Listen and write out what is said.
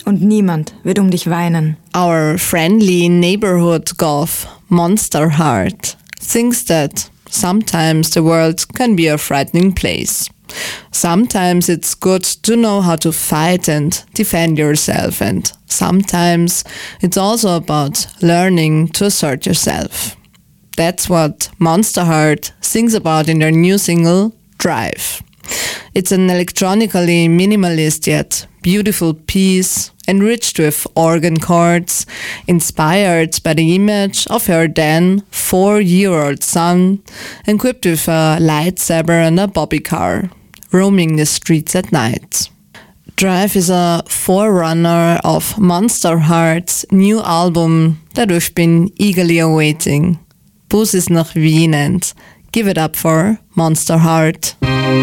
Und niemand wird um dich weinen. Our friendly neighborhood goth, Monster Heart, thinks that sometimes the world can be a frightening place. Sometimes it's good to know how to fight and defend yourself, and sometimes it's also about learning to assert yourself. That's what Monster Heart sings about in their new single, Drive. It's an electronically minimalist yet beautiful piece, enriched with organ chords, inspired by the image of her then 4-year-old son, equipped with a lightsaber and a bobby car, roaming the streets at night. Drive is a forerunner of Monster Heart's new album that we've been eagerly awaiting. Bus ist nach Wien and give it up for Monster Heart.